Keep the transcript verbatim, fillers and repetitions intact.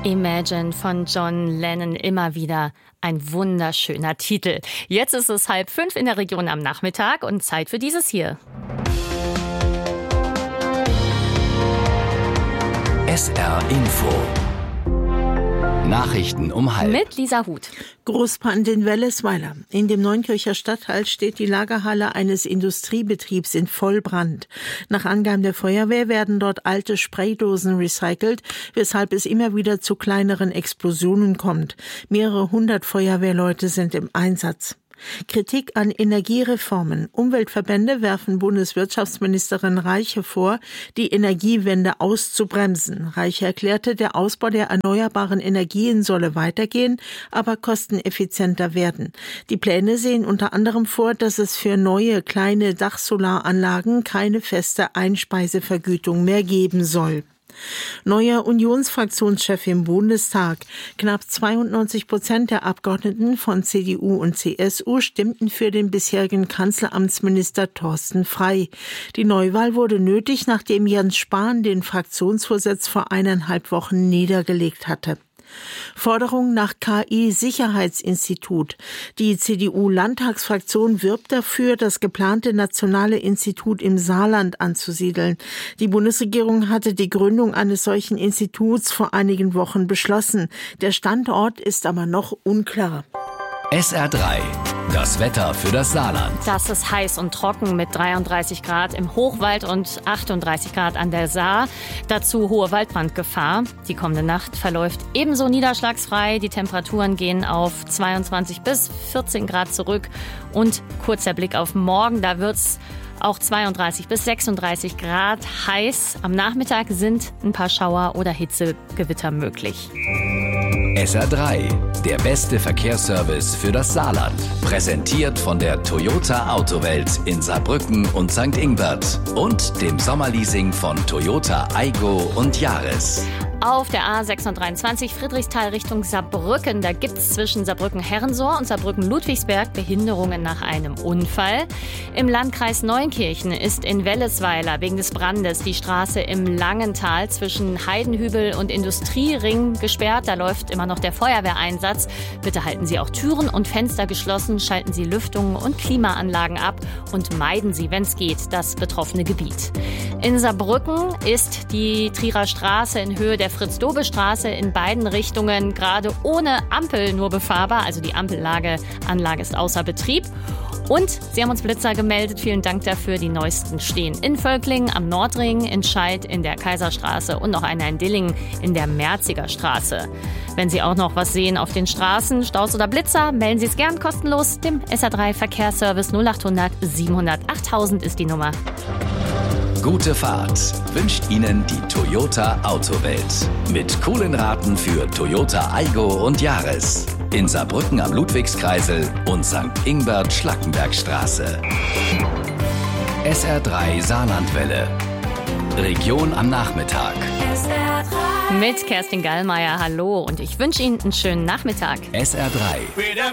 Imagine von John Lennon, immer wieder ein wunderschöner Titel. Jetzt ist es halb fünf in der Region am Nachmittag und Zeit für dieses hier. S R Info. Nachrichten um halb. Mit Lisa Huth. Großbrand in Wellesweiler. In dem Neunkircher Stadtteil steht die Lagerhalle eines Industriebetriebs in Vollbrand. Nach Angaben der Feuerwehr werden dort alte Spraydosen recycelt, weshalb es immer wieder zu kleineren Explosionen kommt. Mehrere hundert Feuerwehrleute sind im Einsatz. Kritik an Energiereformen. Umweltverbände werfen Bundeswirtschaftsministerin Reiche vor, die Energiewende auszubremsen. Reiche erklärte, der Ausbau der erneuerbaren Energien solle weitergehen, aber kosteneffizienter werden. Die Pläne sehen unter anderem vor, dass es für neue kleine Dachsolaranlagen keine feste Einspeisevergütung mehr geben soll. Neuer Unionsfraktionschef im Bundestag. Knapp zweiundneunzig Prozent der Abgeordneten von C D U und C S U stimmten für den bisherigen Kanzleramtsminister Thorsten Frey. Die Neuwahl wurde nötig, nachdem Jens Spahn den Fraktionsvorsitz vor eineinhalb Wochen niedergelegt hatte. Forderung nach K I-Sicherheitsinstitut. Die C D U-Landtagsfraktion wirbt dafür, das geplante nationale Institut im Saarland anzusiedeln. Die Bundesregierung hatte die Gründung eines solchen Instituts vor einigen Wochen beschlossen. Der Standort ist aber noch unklar. S R drei. Das Wetter für das Saarland. Das ist heiß und trocken mit dreiunddreißig Grad im Hochwald und achtunddreißig Grad an der Saar. Dazu hohe Waldbrandgefahr. Die kommende Nacht verläuft ebenso niederschlagsfrei. Die Temperaturen gehen auf zweiundzwanzig bis vierzehn Grad zurück. Und kurzer Blick auf morgen, da wird's auch zweiunddreißig bis sechsunddreißig Grad heiß. Am Nachmittag sind ein paar Schauer oder Hitzegewitter möglich. S R drei, der beste Verkehrsservice für das Saarland. Präsentiert von der Toyota Autowelt in Saarbrücken und Sankt Ingbert und dem Sommerleasing von Toyota Aygo und Yaris. Auf der A sechshundertdreiundzwanzig Friedrichsthal Richtung Saarbrücken, da gibt es zwischen Saarbrücken-Herrensohr und Saarbrücken-Ludwigsberg Behinderungen nach einem Unfall. Im Landkreis Neunkirchen ist in Wellesweiler wegen des Brandes die Straße im Langental zwischen Heidenhübel und Industriering gesperrt. Da läuft immer noch der Feuerwehreinsatz. Bitte halten Sie auch Türen und Fenster geschlossen, schalten Sie Lüftungen und Klimaanlagen ab und meiden Sie, wenn es geht, das betroffene Gebiet. In Saarbrücken ist die Trierer Straße in Höhe der Fritz-Dobe-Straße in beiden Richtungen gerade ohne Ampel nur befahrbar. Also die Ampellanlage Anlage ist außer Betrieb. Und Sie haben uns Blitzer gemeldet. Vielen Dank dafür. Die neuesten stehen in Völklingen, am Nordring, in Scheid, in der Kaiserstraße und noch einer in Dillingen in der Merziger Straße. Wenn Sie auch noch was sehen auf den Straßen, Staus oder Blitzer, melden Sie es gern kostenlos dem S R drei Verkehrsservice null achthundert siebenhundert achttausend ist die Nummer. Gute Fahrt wünscht Ihnen die Toyota Autowelt. Mit coolen Raten für Toyota Aygo und Yaris. In Saarbrücken am Ludwigskreisel und Sankt Ingbert-Schlackenbergstraße. S R drei Saarlandwelle. Region am Nachmittag. S R drei. Mit Kerstin Gallmeier, hallo und ich wünsche Ihnen einen schönen Nachmittag. S R drei.